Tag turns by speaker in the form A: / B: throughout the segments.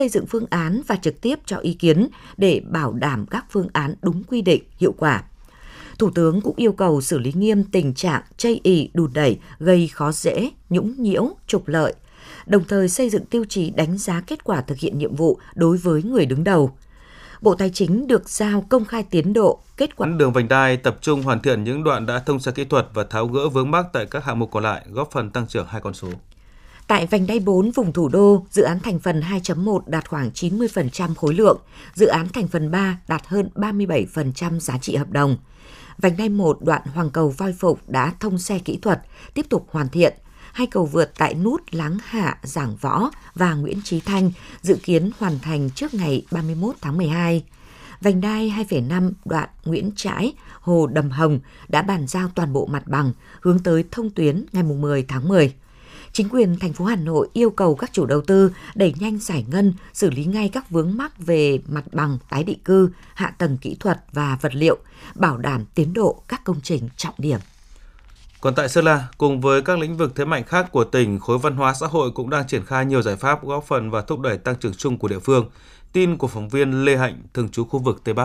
A: xây dựng phương án và trực tiếp cho ý kiến để bảo đảm các phương án đúng quy định, hiệu quả. Thủ tướng cũng yêu cầu xử lý nghiêm tình trạng chây ỳ, đùn đẩy, gây khó dễ, nhũng nhiễu, trục lợi, đồng thời xây dựng tiêu chí đánh giá kết quả thực hiện nhiệm vụ đối với người đứng đầu. Bộ Tài chính được giao công khai tiến độ, kết quả.
B: Đường vành đai tập trung hoàn thiện những đoạn đã thông xe kỹ thuật và tháo gỡ vướng mắc tại các hạng mục còn lại, góp phần tăng trưởng hai con số.
A: Tại vành đai 4 vùng thủ đô, dự án thành phần 2.1 đạt khoảng 90% khối lượng, dự án thành phần 3 đạt hơn 37% giá trị hợp đồng. Vành đai 1 đoạn Hoàng Cầu - Voi Phục đã thông xe kỹ thuật, tiếp tục hoàn thiện. Hai cầu vượt tại nút Láng Hạ - Giảng Võ và Nguyễn Chí Thanh dự kiến hoàn thành trước ngày 31 tháng 12. Vành đai 2,5 đoạn Nguyễn Trãi - Hồ Đầm Hồng đã bàn giao toàn bộ mặt bằng, hướng tới thông tuyến ngày 10 tháng 10. Chính quyền thành phố Hà Nội yêu cầu các chủ đầu tư đẩy nhanh giải ngân, xử lý ngay các vướng mắc về mặt bằng, tái định cư, hạ tầng kỹ thuật và vật liệu, bảo đảm tiến độ các công trình trọng điểm.
B: Còn tại Sơn La, cùng với các lĩnh vực thế mạnh khác của tỉnh, khối văn hóa xã hội cũng đang triển khai nhiều giải pháp góp phần và thúc đẩy tăng trưởng chung của địa phương. Tin của phóng viên Lê Hạnh, thường trú khu vực Tây Bắc.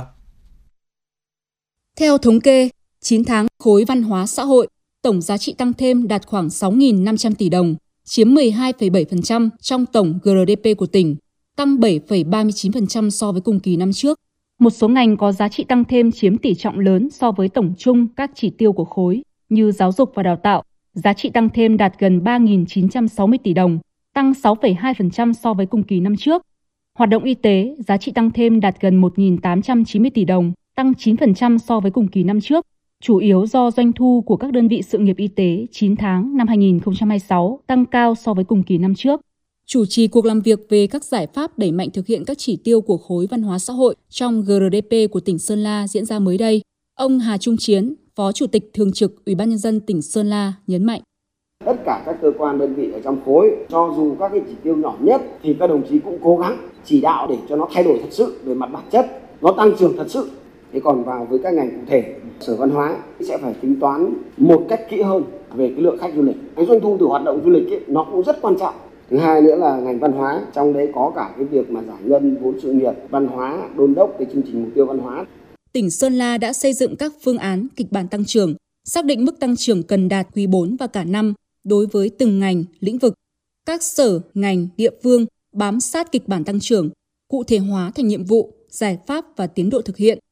C: Theo thống kê, 9 tháng khối văn hóa xã hội, tổng giá trị tăng thêm đạt khoảng 6.500 tỷ đồng, chiếm 12,7% trong tổng GDP của tỉnh, tăng 7,39% so với cùng kỳ năm trước. Một số ngành có giá trị tăng thêm chiếm tỷ trọng lớn so với tổng chung các chỉ tiêu của khối, như giáo dục và đào tạo, giá trị tăng thêm đạt gần 3.960 tỷ đồng, tăng 6,2% so với cùng kỳ năm trước. Hoạt động y tế, giá trị tăng thêm đạt gần 1.890 tỷ đồng, tăng 9% so với cùng kỳ năm trước, chủ yếu do doanh thu của các đơn vị sự nghiệp y tế 9 tháng năm 2026 tăng cao so với cùng kỳ năm trước. Chủ trì cuộc làm việc về các giải pháp đẩy mạnh thực hiện các chỉ tiêu của khối văn hóa xã hội trong GDP của tỉnh Sơn La diễn ra mới đây, ông Hà Trung Chiến, Phó Chủ tịch Thường trực Ủy ban Nhân dân tỉnh Sơn La nhấn mạnh.
D: Tất cả các cơ quan đơn vị ở trong khối, cho dù các cái chỉ tiêu nhỏ nhất thì các đồng chí cũng cố gắng chỉ đạo để cho nó thay đổi thật sự về mặt bản chất, nó tăng trưởng thật sự. Thế còn vào với các ngành cụ thể, Sở Văn hóa sẽ phải tính toán một cách kỹ hơn về cái lượng khách du lịch. Cái doanh thu từ hoạt động du lịch ấy, nó cũng rất quan trọng. Thứ hai nữa là ngành văn hóa, trong đấy có cả cái việc mà giải ngân vốn sự nghiệp văn hóa, đôn đốc cái chương trình mục tiêu văn hóa.
C: Tỉnh Sơn La đã xây dựng các phương án kịch bản tăng trưởng, xác định mức tăng trưởng cần đạt quý 4 và cả năm đối với từng ngành, lĩnh vực. Các sở, ngành, địa phương bám sát kịch bản tăng trưởng, cụ thể hóa thành nhiệm vụ, giải pháp và tiến độ thực hiện.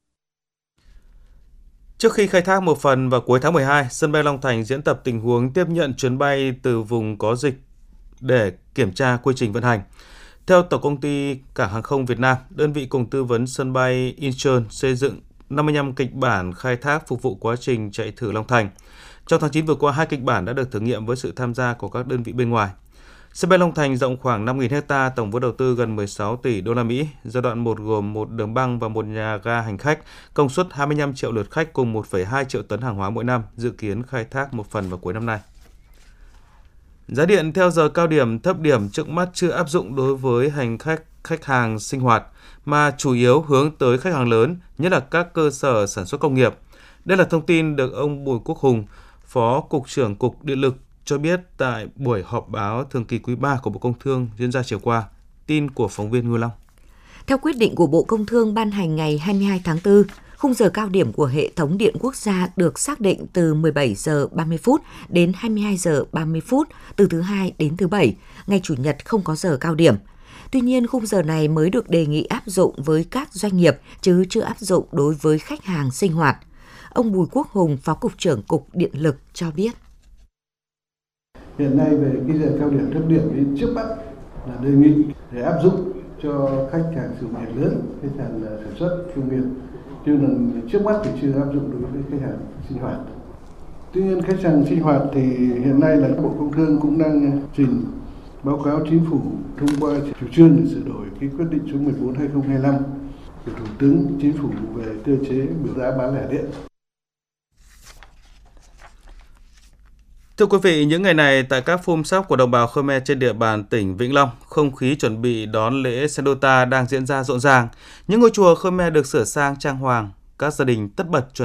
B: Trước khi khai thác một phần vào cuối tháng 12, sân bay Long Thành diễn tập tình huống tiếp nhận chuyến bay từ vùng có dịch để kiểm tra quy trình vận hành. Theo Tổng công ty Cảng hàng không Việt Nam, đơn vị cùng tư vấn sân bay Incheon xây dựng 55 kịch bản khai thác phục vụ quá trình chạy thử Long Thành. Trong tháng 9 vừa qua, 2 kịch bản đã được thử nghiệm với sự tham gia của các đơn vị bên ngoài. Sân bay Long Thành rộng khoảng 5.000 ha, tổng vốn đầu tư gần 16 tỷ đô la Mỹ. Giai đoạn 1 gồm một đường băng và một nhà ga hành khách, công suất 25 triệu lượt khách cùng 1,2 triệu tấn hàng hóa mỗi năm, dự kiến khai thác một phần vào cuối năm nay. Giá điện theo giờ cao điểm, thấp điểm trước mắt chưa áp dụng đối với khách hàng sinh hoạt, mà chủ yếu hướng tới khách hàng lớn, nhất là các cơ sở sản xuất công nghiệp. Đây là thông tin được ông Bùi Quốc Hùng, Phó Cục trưởng Cục Điện lực cho biết tại buổi họp báo thường kỳ quý 3 của Bộ Công Thương diễn ra chiều qua. Tin của phóng viên Ngư Long.
A: Theo quyết định của Bộ Công Thương ban hành ngày 22 tháng 4, khung giờ cao điểm của hệ thống điện quốc gia được xác định từ 17 giờ 30 phút đến 22 giờ 30 phút từ thứ Hai đến thứ Bảy, ngày Chủ nhật không có giờ cao điểm. Tuy nhiên, khung giờ này mới được đề nghị áp dụng với các doanh nghiệp chứ chưa áp dụng đối với khách hàng sinh hoạt. Ông Bùi Quốc Hùng, Phó Cục trưởng Cục Điện lực cho biết.
E: Hiện nay về cái giờ cao điểm thấp điểm thì trước mắt là đề nghị để áp dụng cho khách hàng sử dụng điện lớn, khách hàng sản xuất công nghiệp. Nhưng là trước mắt thì chưa áp dụng đối với khách hàng sinh hoạt. Tuy nhiên khách hàng sinh hoạt thì hiện nay là Bộ Công Thương cũng đang trình báo cáo Chính phủ thông qua chủ trương để sửa đổi cái quyết định số 14/2025 của Thủ tướng Chính phủ về cơ chế biểu giá bán lẻ điện.
B: Thưa quý vị, những ngày này tại các phum sóc của đồng bào Khmer trên địa bàn tỉnh Vĩnh Long, không khí chuẩn bị đón lễ Sendota đang diễn ra rộn ràng. Những ngôi chùa Khmer được sửa sang trang hoàng, các gia đình tất bật chuẩn